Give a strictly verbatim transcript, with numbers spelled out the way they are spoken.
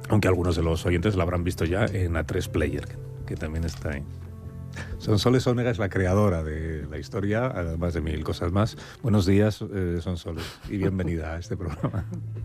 aunque algunos de los oyentes la habrán visto ya en A tres Player, que, que también está ahí. Sonsoles Onega es la creadora de la historia, además de mil cosas más. Buenos días, eh, Sonsoles, y bienvenida a este programa.